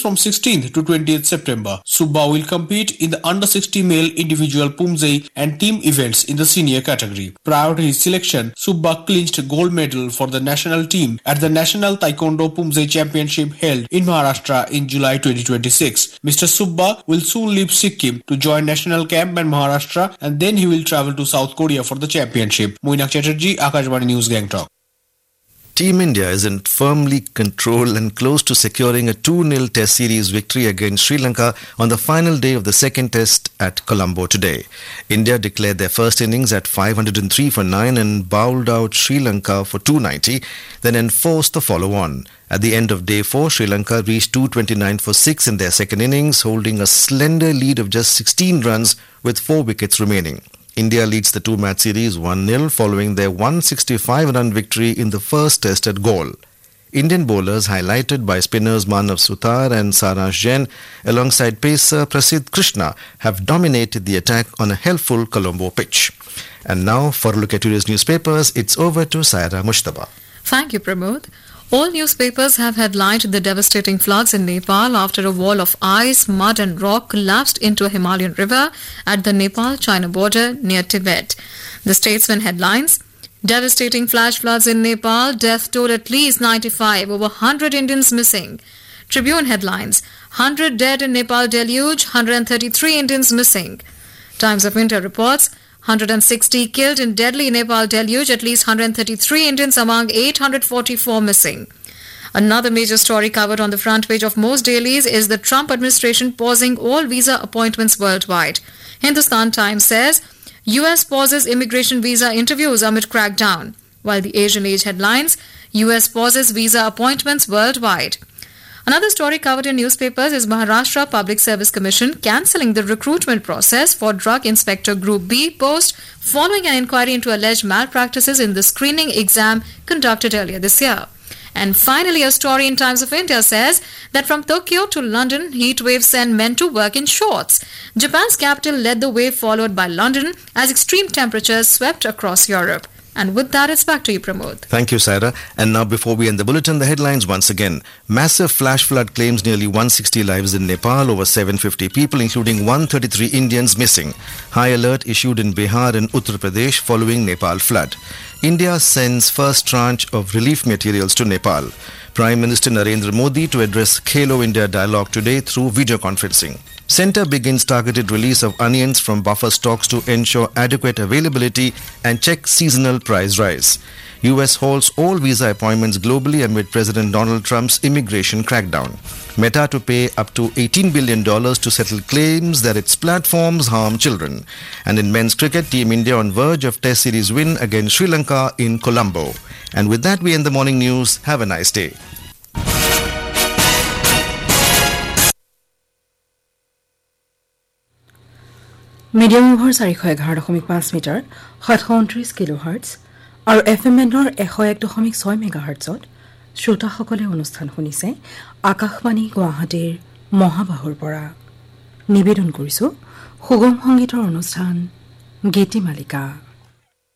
from 16th to 20th September. Subba will compete in the under-60 male individual Pumzei and team events in the senior category. Prior to his selection, Subba clinched gold medal for the national team at the National Taekwondo Pumzei Championship held in Maharashtra in July 2026. Mr. Subba will soon leave Sikkim to join national camp in Maharashtra, and then he will travel to South Korea for the championship. Moinak Chatterjee, Akashvani News, Gangtok. Team India is in firmly control and close to securing a 2-0 Test series victory against Sri Lanka on the final day of the second Test at Colombo today. India declared their first innings at 503 for 9 and bowled out Sri Lanka for 290, then enforced the follow-on. At the end of day 4, Sri Lanka reached 229 for 6 in their second innings, holding a slender lead of just 16 runs with 4 wickets remaining. India leads the two-match series 1-0 following their 165-run victory in the first Test at Galle. Indian bowlers, highlighted by spinners Manav Sutar and Saransh Jain, alongside pacer Prasidh Krishna, have dominated the attack on a helpful Colombo pitch. And now, for a look at today's newspapers, it's over to Saira Mushtaba. Thank you, Pramod. All newspapers have headlined the devastating floods in Nepal after a wall of ice, mud and rock collapsed into a Himalayan river at the Nepal-China border near Tibet. The Statesman headlines: devastating flash floods in Nepal, death toll at least 95, over 100 Indians missing. Tribune headlines: 100 dead in Nepal deluge, 133 Indians missing. Times of India reports: 160 killed in deadly Nepal deluge, at least 133 Indians among 844 missing. Another major story covered on the front page of most dailies is the Trump administration pausing all visa appointments worldwide. Hindustan Times says, US pauses immigration visa interviews amid crackdown, while the Asian Age headlines, US pauses visa appointments worldwide. Another story covered in newspapers is Maharashtra Public Service Commission cancelling the recruitment process for Drug Inspector Group B post following an inquiry into alleged malpractices in the screening exam conducted earlier this year. And finally, a story in Times of India says that from Tokyo to London, heat waves send men to work in shorts. Japan's capital led the way, followed by London, as extreme temperatures swept across Europe. And with that, it's back to you, Pramod. Thank you, Saira. And now, before we end the bulletin, the headlines once again. Massive flash flood claims nearly 160 lives in Nepal, over 750 people, including 133 Indians missing. High alert issued in Bihar and Uttar Pradesh following Nepal flood. India sends first tranche of relief materials to Nepal. Prime Minister Narendra Modi to address Khelo India dialogue today through video conferencing. Centre begins targeted release of onions from buffer stocks to ensure adequate availability and check seasonal price rise. US holds all visa appointments globally amid President Donald Trump's immigration crackdown. Meta to pay up to $18 billion to settle claims that its platforms harm children. And in men's cricket, Team India on verge of Test series win against Sri Lanka in Colombo. And with that, we end the morning news. Have a nice day. Medium over 411.5 metre 729 কিলোহাৰ্টজ আৰু FM বেণ্ডৰ 101.6 মেগাহাৰ্টজত শ্ৰোতাসকলে অনুষ্ঠান শুনিছে আকাশবাণী গুৱাহাটীৰ মহাবাহুৰ পৰা নিবেদন কৰিছো সুগম সংগীতৰ অনুষ্ঠান গীতি মালিকা।